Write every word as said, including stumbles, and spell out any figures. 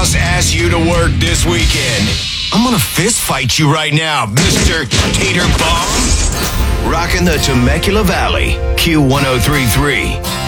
boss asks you to work this weekend, I'm gonna fist fight you right now, Mister Tater Bomb. Rocking the Temecula Valley, Q one oh three point three.